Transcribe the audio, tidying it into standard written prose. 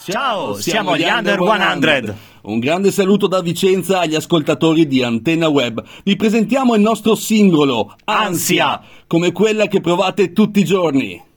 Ciao, siamo gli Under 100. Un grande saluto da Vicenza agli ascoltatori di Antenna Web. Vi presentiamo il nostro singolo, Ansia, come quella che provate tutti i giorni.